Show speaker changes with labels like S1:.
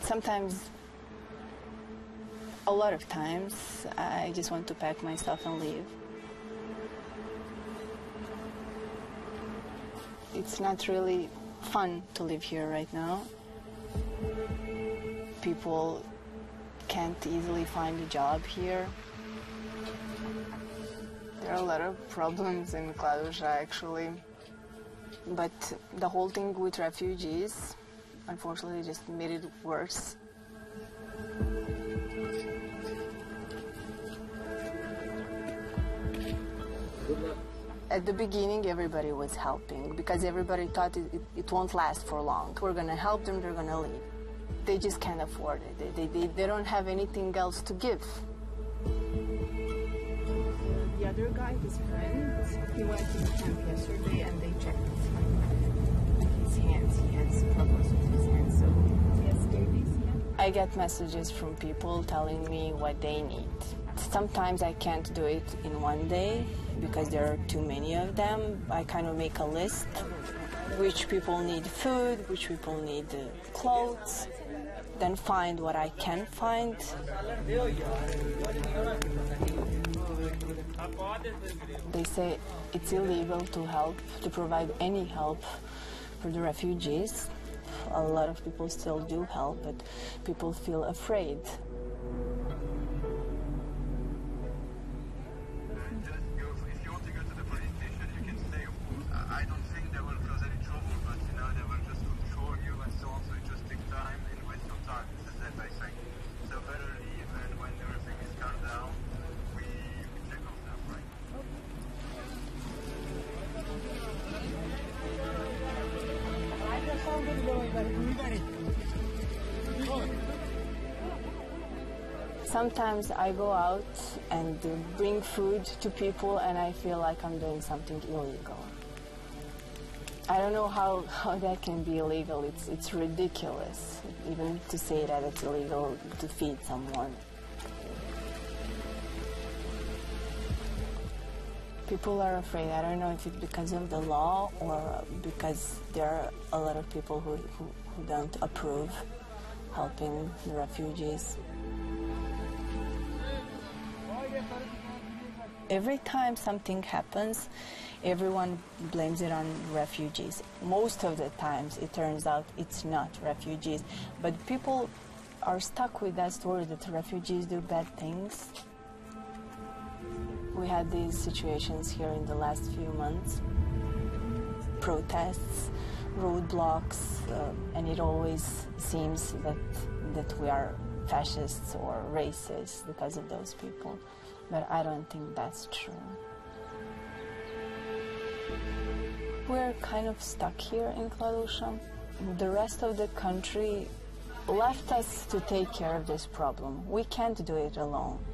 S1: Sometimes, a lot of times, I just want to pack my stuff and leave. It's not really fun to live here right now. People can't easily find a job here. There are a lot of problems in Kladuša, actually. But the whole thing with refugees, unfortunately, just made it worse. At the beginning, everybody was helping because everybody thought it won't last for long. We're going to help them, they're going to leave. They just can't afford it. They don't have anything else to give.
S2: The other guy, his friend, he went to the camp yesterday and they checked his hands. He has problems with his hands, so he has scabies.
S1: I get messages from people telling me what they need. Sometimes I can't do it in one day because there are too many of them. I kind of make a list. Which people need food, which people need clothes, then find what I can find. They say it's illegal to help, to provide any help for the refugees. A lot of people still do help, but people feel afraid. Sometimes I go out and bring food to people and I feel like I'm doing something illegal. I don't know how that can be illegal. It's ridiculous, even to say that it's illegal to feed someone. People are afraid. I don't know if it's because of the law or because there are a lot of people who don't approve helping the refugees. Every time something happens, everyone blames it on refugees. Most of the times it turns out it's not refugees, but people are stuck with that story that refugees do bad things. We had these situations here in the last few months, protests, roadblocks, and it always seems that we are fascists or racist because of those people. But I don't think that's true. We're kind of stuck here in Kladuša. The rest of the country left us to take care of this problem. We can't do it alone.